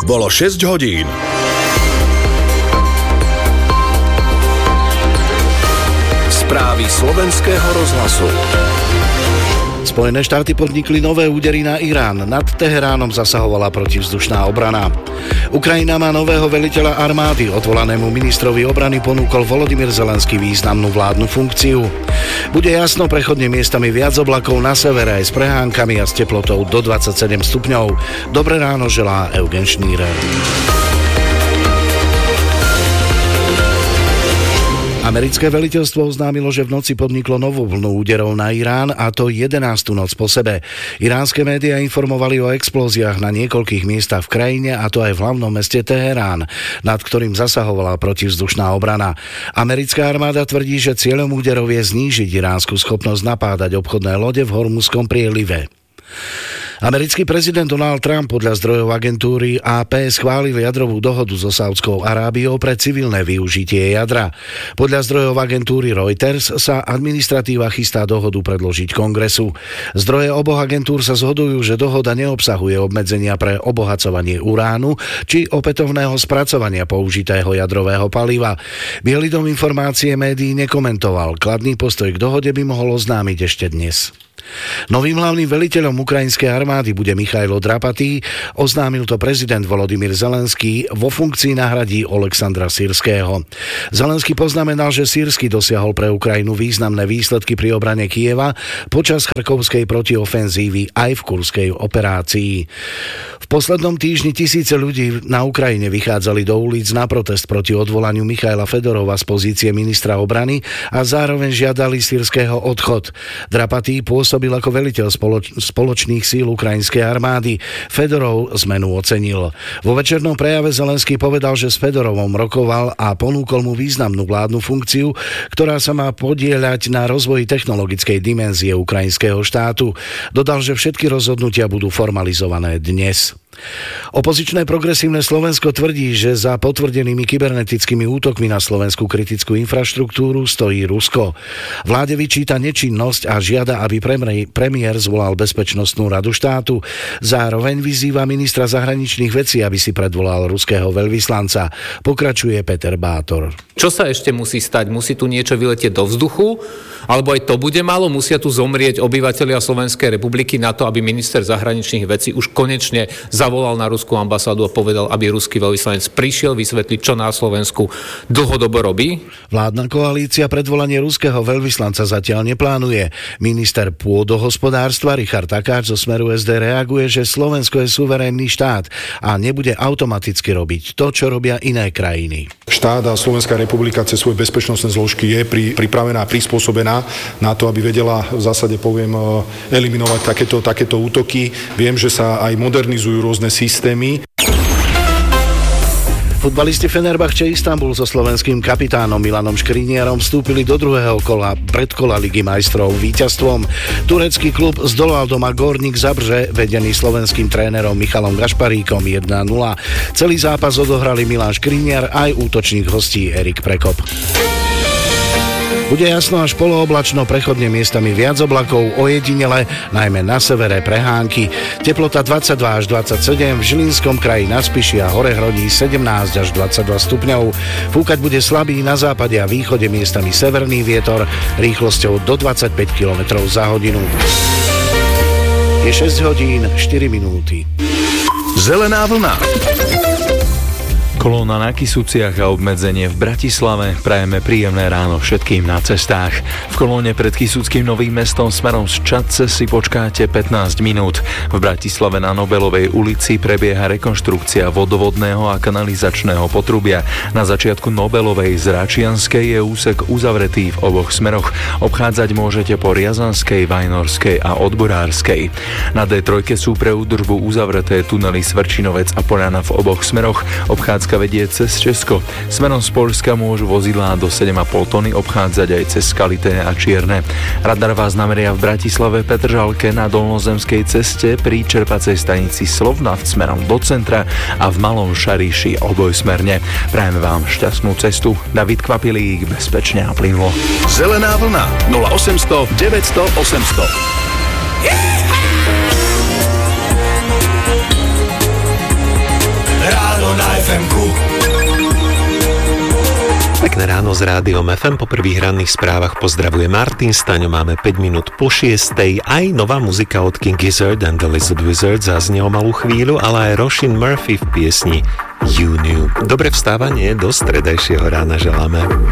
Bolo 6 hodín. Správy slovenského rozhlasu. Spojené štáty podnikli nové údery na Irán. Nad Teheránom zasahovala protivzdušná obrana. Ukrajina má nového veliteľa armády. Odvolanému ministrovi obrany ponúkol Volodymyr Zelenský významnú vládnu funkciu. Bude jasno, prechodne miestami viac oblakov na severe aj s prehánkami a s teplotou do 27 stupňov. Dobré ráno želá Eugen Šnírer. Americké veliteľstvo oznámilo, že v noci podniklo novú vlnu úderov na Irán, a to 11. noc po sebe. Iránske médiá informovali o explóziách na niekoľkých miestach v krajine, a to aj v hlavnom meste Teherán, nad ktorým zasahovala protivzdušná obrana. Americká armáda tvrdí, že cieľom úderov je znížiť iránsku schopnosť napádať obchodné lode v Hormuzskom prielive. Americký prezident Donald Trump podľa zdrojov agentúry AP schválil jadrovú dohodu so Saudskou Arábiou pre civilné využitie jadra. Podľa zdrojov agentúry Reuters sa administratíva chystá dohodu predložiť kongresu. Zdroje oboch agentúr sa zhodujú, že dohoda neobsahuje obmedzenia pre obohacovanie uránu či opätovného spracovania použitého jadrového paliva. Bielý dom informácie médií nekomentoval. Kladný postoj k dohode by mohol oznámiť ešte dnes. Novým hlavným veliteľom ukrajinskej armády bude Michailo Drapatý, oznámil to prezident Volodymyr Zelenský, vo funkcii nahradí Oleksandra Syrského. Zelenský poznamenal, že Syrsky dosiahol pre Ukrajinu významné výsledky pri obrane Kyjeva počas charkovskej protiofenzívy aj v kurskej operácii. V poslednom týždni tisíce ľudí na Ukrajine vychádzali do ulic na protest proti odvolaniu Michaila Fedorova z pozície ministra obrany a zároveň žiadali Syrského odchod. Drapatý pôsobil ako veliteľ spoločných síl ukrajinskej armády. Fedorov zmenu ocenil. Vo večernom prejave Zelenský povedal, že s Fedorovom rokoval a ponúkol mu významnú vládnu funkciu, ktorá sa má podieľať na rozvoji technologickej dimenzie ukrajinského štátu. Dodal, že všetky rozhodnutia budú formalizované dnes. Opozičné progresívne Slovensko tvrdí, že za potvrdenými kybernetickými útokmi na slovenskú kritickú infraštruktúru stojí Rusko. Vláde vyčíta nečinnosť a žiada, aby premiér zvolal Bezpečnostnú radu štátu. Zároveň vyzýva ministra zahraničných vecí, aby si predvolal ruského veľvyslanca. Pokračuje Peter Bátor. Čo sa ešte musí stať? Musí tu niečo vyletieť do vzduchu? Alebo aj to bude málo? Musia tu zomrieť obyvatelia Slovenskej republiky na to, aby minister zahraničných vecí už konečne zavolal na ruskú ambasádu a povedal, aby ruský veľvyslanec prišiel vysvetliť, čo na Slovensku dlhodobo robí? Vládna koalícia predvolanie ruského veľvyslanca zatiaľ neplánuje. Minister pôdohospodárstva Richard Takáč zo Smeru SD reaguje, že Slovensko je suverénny štát a nebude automaticky robiť to, čo robia iné krajiny. Štát a Slovenská republika cez svoje bezpečnostné zložky je pripravená, prispôsobená na to, aby vedela, v zásade poviem, eliminovať takéto útoky. Viem, že sa aj modernizujú rôzne systémy. Futbalisti Fenerbahče Istanbul so slovenským kapitánom Milanom Škriniarom vstúpili do druhého kola predkola Ligy majstrov víťazstvom. Turecký klub zdolal doma Górnik Zabrze, vedený slovenským trénerom Michalom Gašparíkom 1-0. Celý zápas odohrali Milan Škriniar aj útočník hostí Erik Prekop. Bude jasno až polooblačno, prechodne miestami viac oblakov, ojedinele, najmä na severe prehánky. Teplota 22 až 27, v Žilinskom kraji na Spiši a Horehrodí 17 až 22 stupňov. Fúkať bude slabý na západe a východe, miestami severný vietor rýchlosťou do 25 km za hodinu. Je 6 hodín 4 minúty. Zelená vlna. Kolóna na Kysuciach a obmedzenie v Bratislave. Prajeme príjemné ráno všetkým na cestách. V kolóne pred Kysuckým Novým Mestom smerom z Čadce si počkáte 15 minút. V Bratislave na Nobelovej ulici prebieha rekonštrukcia vodovodného a kanalizačného potrubia. Na začiatku Nobelovej z Račianskej je úsek uzavretý v oboch smeroch. Obchádzať môžete po Riazanskej, Vajnorskej a Odborárskej. Na D3 sú pre údržbu uzavreté tunely Svrčinovec a Poľana v oboch smeroch. Obchádzka vedie cez Česko. Smerom z Poľska môžu vozidlá do 7,5 tony obchádzať aj cez Skalité a Čierne. Radar vás nameria v Bratislave Petržalke na Dolnozemskej ceste pri čerpacej stanici Slovnaft smerom do centra a v Malom Šariši obojsmerne. Prajeme vám šťastnú cestu. David Kvapilík, bezpečne a plynulo. Zelená vlna 0800 900 800. Pekné ráno z Rádiom FM. Po prvých ranných správach pozdravuje Martin Staňo. Máme 5 minút po 6. Aj nová muzika od King Gizzard and the Lizard Wizard zaznie o malú chvíľu, ale aj Roisin Murphy v piesni You Knew. Dobre vstávanie do stredajšieho rána želáme.